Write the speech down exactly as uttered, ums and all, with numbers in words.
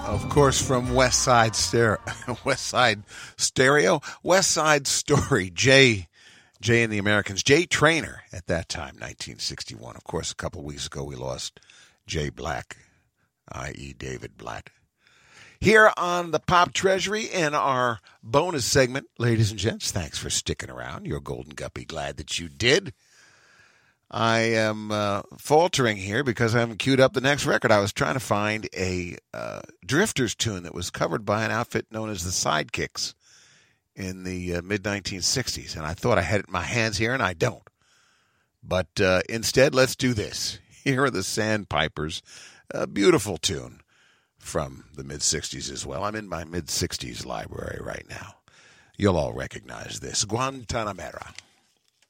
Of course, from West Side Stereo, West Side Stereo, West Side Story. Jay, Jay and the Americans. Jay Trainer at that time, nineteen sixty-one. Of course, a couple of weeks ago we lost Jay Black, that is. David Blatt. Here on the Pop Treasury in our bonus segment, ladies and gents, thanks for sticking around. You're Golden Guppy, glad that you did. I am uh, faltering here because I haven't queued up the next record. I was trying to find a uh, Drifters tune that was covered by an outfit known as the Sidekicks in the uh, mid nineteen sixties, and I thought I had it in my hands here, and I don't. But uh, instead, let's do this. Here are the Sandpipers, a beautiful tune from the mid sixties as well. I'm in my mid sixties library right now. You'll all recognize this. Guantanamera.